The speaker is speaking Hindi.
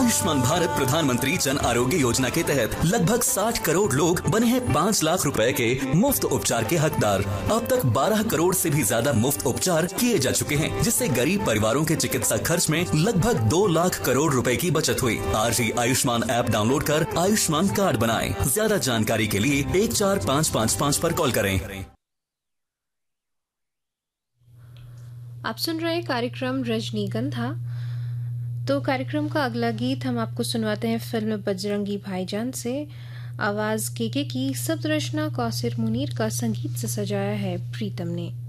आयुष्मान भारत प्रधानमंत्री जन आरोग्य योजना के तहत लगभग 60 करोड़ लोग बने हैं 5 लाख रुपए के मुफ्त उपचार के हकदार। अब तक 12 करोड़ से भी ज्यादा मुफ्त उपचार किए जा चुके हैं, जिससे गरीब परिवारों के चिकित्सा खर्च में लगभग 2 लाख करोड़ रुपए की बचत हुई। आज ही आयुष्मान ऐप डाउनलोड कर आयुष्मान कार्ड बनाएं। ज्यादा जानकारी के लिए 14555 पर कॉल करें। आप सुन रहे कार्यक्रम रजनीगंधा। तो कार्यक्रम का अगला गीत हम आपको सुनवाते हैं फिल्म बजरंगी भाईजान से। आवाज केके की, शब्द रचना कौसर मुनीर का, संगीत से सजाया है प्रीतम ने।